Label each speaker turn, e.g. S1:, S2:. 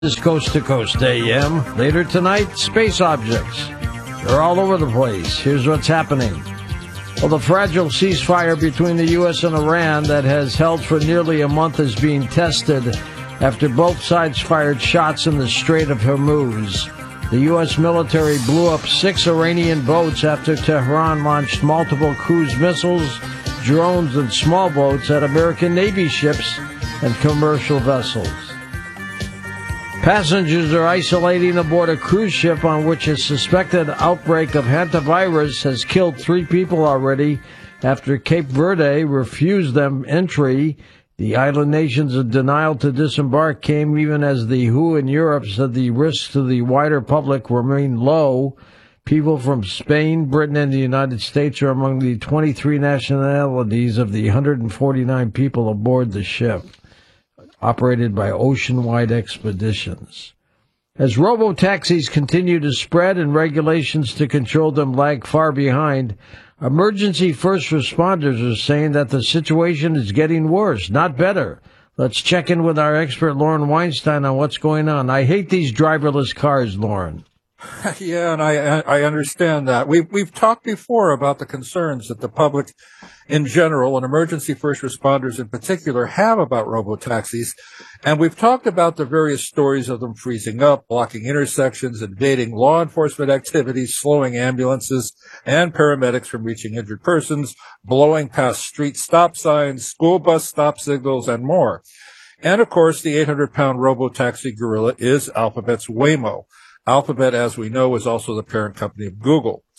S1: Is Coast to Coast AM. Later tonight, space objects. They're all over the place. Here's what's happening. Well, the fragile ceasefire between the U.S. and Iran that has held for nearly a month is being tested after both sides fired shots in the Strait of Hormuz. The U.S. military blew up 6 Iranian boats after Tehran launched multiple cruise missiles, drones, and small boats at American Navy ships and commercial vessels. Passengers are isolating aboard a cruise ship on which a suspected outbreak of hantavirus has killed 3 people already after Cape Verde refused them entry. The island nation's denial to disembark came even as the WHO in Europe said the risks to the wider public remain low. People from Spain, Britain, and the United States are among the 23 nationalities of the 149 people aboard the ship, operated by Oceanwide Expeditions. As robo-taxis continue to spread and regulations to control them lag far behind, emergency first responders are saying that the situation is getting worse, not better. Let's check in with our expert, Lauren Weinstein, on what's going on. I hate these driverless cars, Lauren.
S2: Yeah, and I understand that. We've talked before about the concerns that the public in general and emergency first responders in particular have about robo-taxis. And we've talked about the various stories of them freezing up, blocking intersections, invading law enforcement activities, slowing ambulances and paramedics from reaching injured persons, blowing past street stop signs, school bus stop signals, and more. And of course, the 800-pound robo-taxi gorilla is Alphabet's Waymo. Alphabet, as we know, is also the parent company of Google.